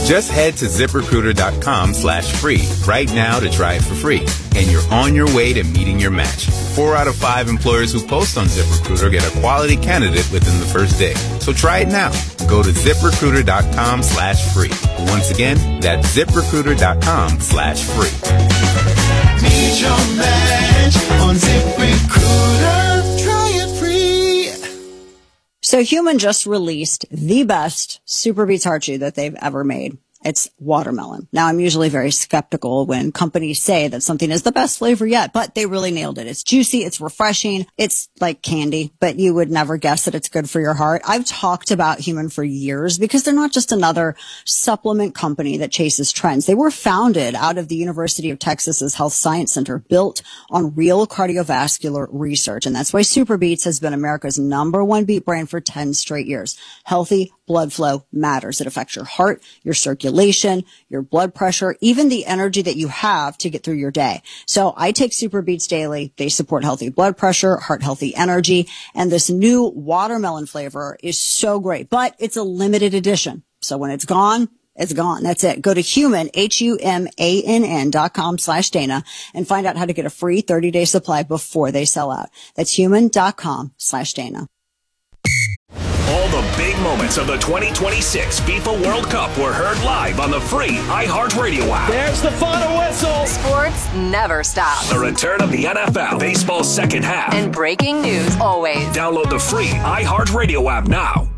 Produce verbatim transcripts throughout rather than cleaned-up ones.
Just head to ZipRecruiter.com slash free right now to try it for free. And you're on your way to meeting your match. Four out of five employers who post on ZipRecruiter get a quality candidate within the first day. So try it now. Go to ZipRecruiter.com slash free. Once again, that's ZipRecruiter.com slash free. Meet your match on ZipRecruiter. Try it free. So Human just released the best Super Beets Heart Chew that they've ever made. It's watermelon. Now, I'm usually very skeptical when companies say that something is the best flavor yet, but they really nailed it. It's juicy. It's refreshing. It's like candy, but you would never guess that it's good for your heart. I've talked about Human for years because they're not just another supplement company that chases trends. They were founded out of the University of Texas's Health Science Center, built on real cardiovascular research. And that's why Super Beets has been America's number one beet brand for ten straight years. Healthy blood flow matters. It affects your heart, your circulation, your blood pressure, even the energy that you have to get through your day. So I take Super Beets daily. They support healthy blood pressure, heart healthy energy, and this new watermelon flavor is so great, but it's a limited edition. So when it's gone, it's gone. That's it. Go to Human, H U M A N N dot com slash Dana and find out how to get a free thirty day supply before they sell out. That's human dot com slash Dana. All the big moments of the twenty twenty-six FIFA World Cup were heard live on the free iHeartRadio app. There's the final whistle. Sports never stops. The return of the N F L, baseball's second half. And breaking news always. Download the free iHeartRadio app now.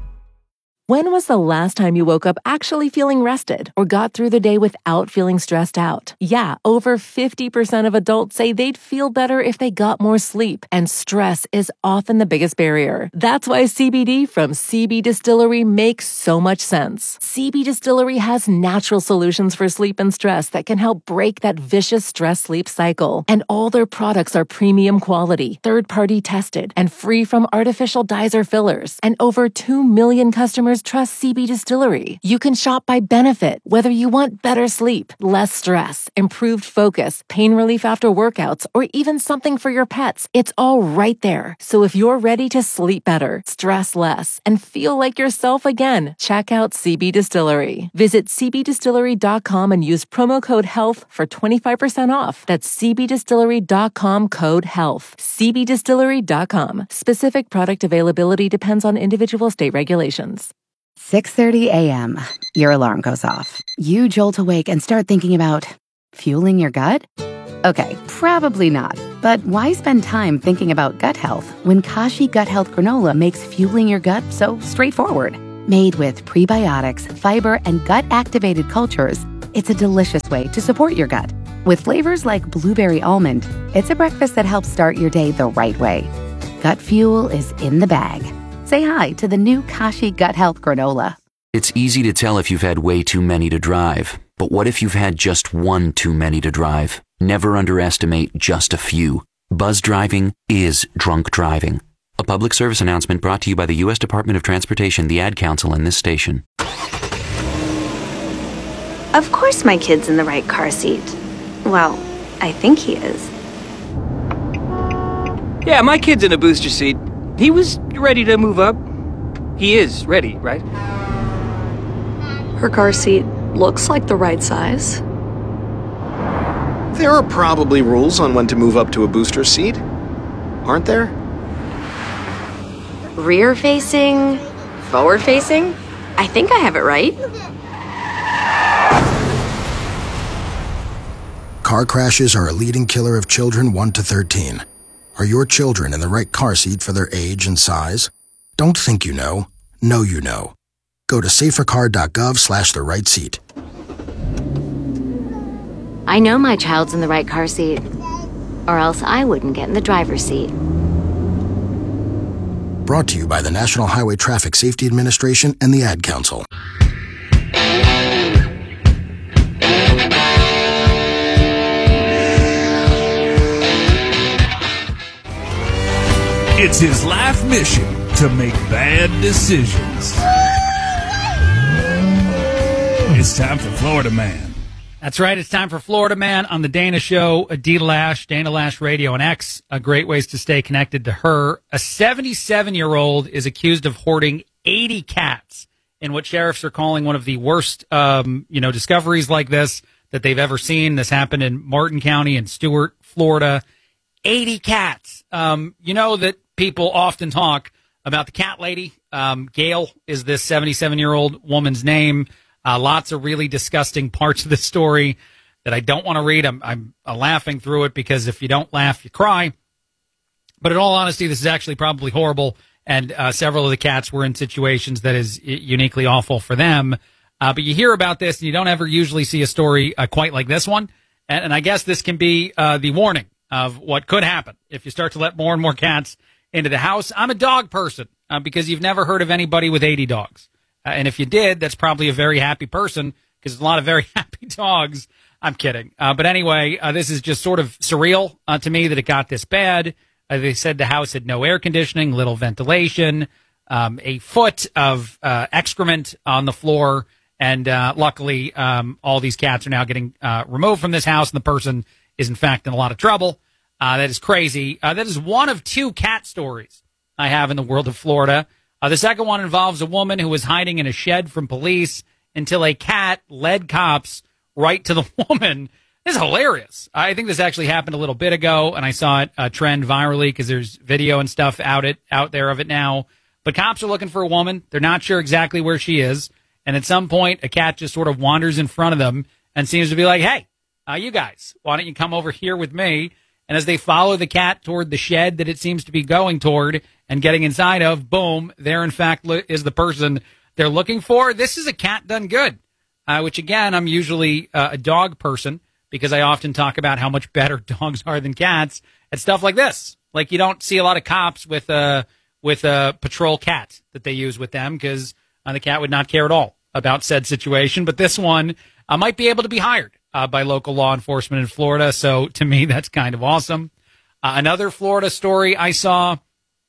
When was the last time you woke up actually feeling rested or got through the day without feeling stressed out? Yeah, over fifty percent of adults say they'd feel better if they got more sleep, and stress is often the biggest barrier. That's why C B D from C B Distillery makes so much sense. C B Distillery has natural solutions for sleep and stress that can help break that vicious stress-sleep cycle. And all their products are premium quality, third-party tested, and free from artificial dyes or fillers. And over two million customers trust C B Distillery. You can shop by benefit, whether you want better sleep, less stress, improved focus, pain relief after workouts, or even something for your pets. It's all right there. So if you're ready to sleep better, stress less, and feel like yourself again, check out C B Distillery. Visit c b distillery dot com and use promo code HEALTH for twenty-five percent off. That's c b distillery dot com code HEALTH. c b distillery dot com. Specific product availability depends on individual state regulations. six thirty a.m. Your alarm goes off. You jolt awake and start thinking about fueling your gut? Okay, probably not. But why spend time thinking about gut health when Kashi Gut Health Granola makes fueling your gut so straightforward? Made with prebiotics, fiber, and gut-activated cultures, it's a delicious way to support your gut. With flavors like blueberry almond, it's a breakfast that helps start your day the right way. Gut fuel is in the bag. Say hi to the new Kashi Gut Health Granola. It's easy to tell if you've had way too many to drive. But what if you've had just one too many to drive? Never underestimate just a few. Buzz driving is drunk driving. A public service announcement brought to you by the U S Department of Transportation, the Ad Council, and this station. Of course my kid's in the right car seat. Well, I think he is. Yeah, my kid's in a booster seat. He was ready to move up. He is ready, right? Her car seat looks like the right size. There are probably rules on when to move up to a booster seat, aren't there? Rear facing, forward facing? I think I have it right. Car crashes are a leading killer of children one to thirteen. Are your children in the right car seat for their age and size? Don't think you know. Know you know. Go to safercar dot gov slash the right seat. I know my child's in the right car seat, or else I wouldn't get in the driver's seat. Brought to you by the National Highway Traffic Safety Administration and the Ad Council. It's his life mission to make bad decisions. It's time for Florida Man. That's right. It's time for Florida Man on the Dana Show. Dina Lash, Dana Lash Radio and X. A great ways to stay connected to her. A seventy-seven-year-old is accused of hoarding eighty cats in what sheriffs are calling one of the worst, um, you know, discoveries like this that they've ever seen. This happened in Martin County in Stuart, Florida. eighty cats. Um, you know that people often talk about the cat lady. Um, Gail is this seventy-seven-year-old woman's name. Uh, lots of really disgusting parts of the story that I don't want to read. I'm, I'm uh, laughing through it because if you don't laugh, you cry. But in all honesty, this is actually probably horrible, and uh, several of the cats were in situations that is uniquely awful for them. Uh, but you hear about this, and you don't ever usually see a story uh, quite like this one. And, and I guess this can be uh, the warning of what could happen if you start to let more and more cats into the house. I'm a dog person uh, because you've never heard of anybody with eighty dogs. Uh, and if you did, that's probably a very happy person because there's a lot of very happy dogs. I'm kidding. Uh, but anyway, uh, this is just sort of surreal uh, to me that it got this bad. Uh, they said the house had no air conditioning, little ventilation, um, a foot of uh, excrement on the floor. And uh, luckily, um, all these cats are now getting uh, removed from this house, and the person is, in fact, in a lot of trouble. Uh, that is crazy. Uh, that is one of two cat stories I have in the world of Florida. Uh, the second one involves a woman who was hiding in a shed from police until a cat led cops right to the woman. This is hilarious. I think this actually happened a little bit ago, and I saw it uh, trend virally because there's video and stuff out it out there of it now. But cops are looking for a woman. They're not sure exactly where she is. And at some point, a cat just sort of wanders in front of them and seems to be like, hey, uh, you guys, why don't you come over here with me? And as they follow the cat toward the shed that it seems to be going toward and getting inside of, boom, there, in fact, is the person they're looking for. This is a cat done good, uh, which, again, I'm usually uh, a dog person because I often talk about how much better dogs are than cats at stuff like this. Like, you don't see a lot of cops with a, with a patrol cat that they use with them because uh, the cat would not care at all about said situation. But this one uh, might be able to be hired uh, by local law enforcement in Florida. So to me, that's kind of awesome. Uh, another Florida story I saw,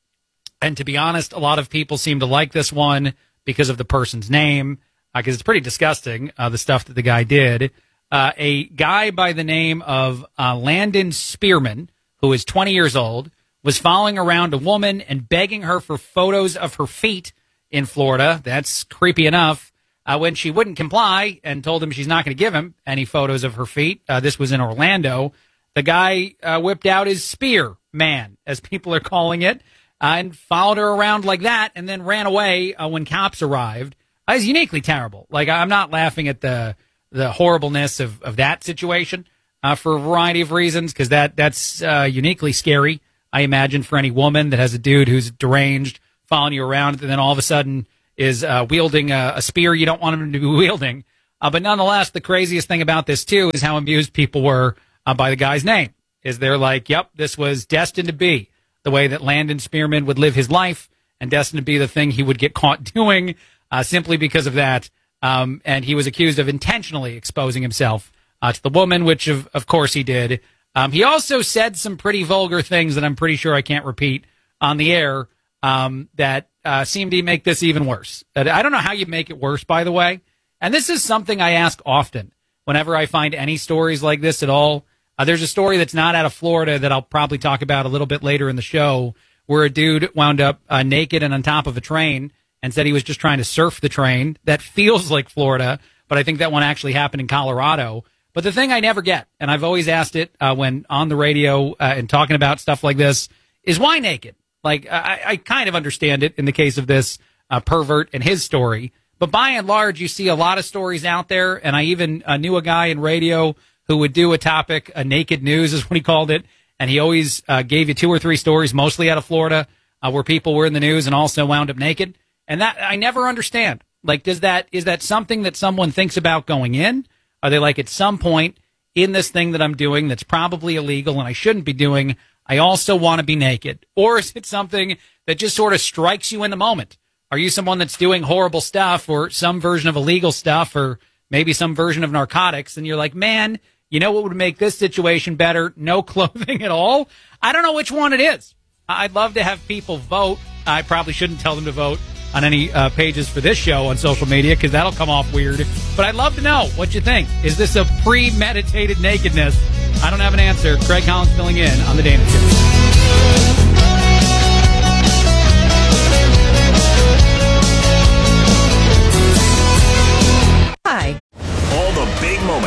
and to be honest, a lot of people seem to like this one because of the person's name, because uh, it's pretty disgusting, uh, the stuff that the guy did. Uh, a guy by the name of uh, Landon Spearman, who is twenty years old, was following around a woman and begging her for photos of her feet in Florida. That's creepy enough. Uh, when she wouldn't comply and told him she's not going to give him any photos of her feet, uh, this was in Orlando, the guy uh, whipped out his spear man, as people are calling it, uh, and followed her around like that and then ran away uh, when cops arrived. Uh, it's uniquely terrible. Like, I'm not laughing at the the horribleness of, of that situation uh, for a variety of reasons, because that, that's uh, uniquely scary, I imagine, for any woman that has a dude who's deranged following you around and then all of a sudden is uh, wielding a, a spear you don't want him to be wielding. Uh, but nonetheless, the craziest thing about this, too, is how amused people were uh, by the guy's name. Is they're like, yep, this was destined to be the way that Landon Spearman would live his life and destined to be the thing he would get caught doing uh, simply because of that. Um, and he was accused of intentionally exposing himself uh, to the woman, which, of, of course, he did. Um, he also said some pretty vulgar things that I'm pretty sure I can't repeat on the air um, that uh, seem to make this even worse. I don't know how you make it worse, by the way. And this is something I ask often whenever I find any stories like this at all. Uh, there's a story that's not out of Florida that I'll probably talk about a little bit later in the show where a dude wound up uh, naked and on top of a train and said he was just trying to surf the train. That feels like Florida, but I think that one actually happened in Colorado. But the thing I never get, and I've always asked it uh, when on the radio uh, and talking about stuff like this, is why naked? Like, I, I kind of understand it in the case of this uh, pervert and his story. But by and large, you see a lot of stories out there, and I even uh, knew a guy in radio who would do a topic, a naked news is what he called it, and he always uh, gave you two or three stories, mostly out of Florida, uh, where people were in the news and also wound up naked. And that I never understand. Like, does that is that something that someone thinks about going in? Are they like, at some point in this thing that I'm doing that's probably illegal and I shouldn't be doing, I also want to be naked? Or is it something that just sort of strikes you in the moment? Are you someone that's doing horrible stuff or some version of illegal stuff or maybe some version of narcotics and you're like, man, you know what would make this situation better? No clothing at all? I don't know which one it is. I'd love to have people vote. I probably shouldn't tell them to vote on any uh, pages for this show on social media because that'll come off weird. But I'd love to know what you think. Is this a premeditated nakedness? I don't have an answer. Craig Collins filling in on The Dana Show.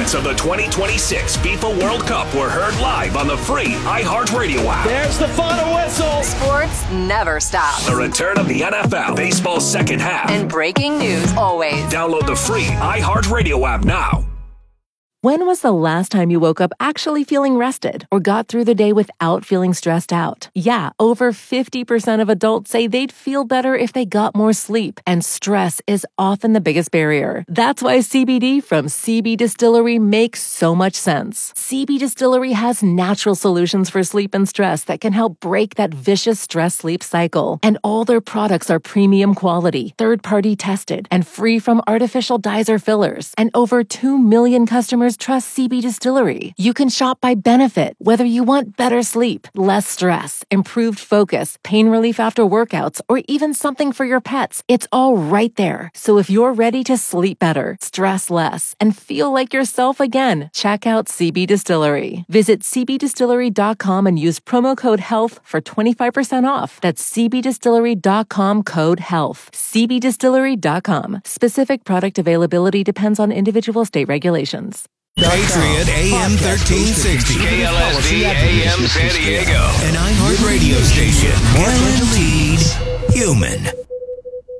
moments of the twenty twenty-six FIFA World Cup were heard live on the free iHeartRadio app. There's the final whistle. Sports never stop. The return of the N F L, baseball's second half. And breaking news always. Download the free iHeartRadio app now. When was the last time you woke up actually feeling rested or got through the day without feeling stressed out? Yeah, over fifty percent of adults say they'd feel better if they got more sleep, and stress is often the biggest barrier. That's why C B D from C B Distillery makes so much sense. C B Distillery has natural solutions for sleep and stress that can help break that vicious stress-sleep cycle. And all their products are premium quality, third-party tested, and free from artificial dyes or fillers. And over two million customers trust C B Distillery. You can shop by benefit, whether you want better sleep, less stress, improved focus, pain relief after workouts, or even something for your pets. It's all right there. So if you're ready to sleep better, stress less, and feel like yourself again, check out C B Distillery. Visit c b distillery dot com and use promo code HEALTH for twenty-five percent off. That's c b distillery dot com code HEALTH. c b distillery dot com. Specific product availability depends on individual state regulations. Patriot A M thirteen sixty. K L S D A M San Diego. An iHeart radio station. Guaranteed human.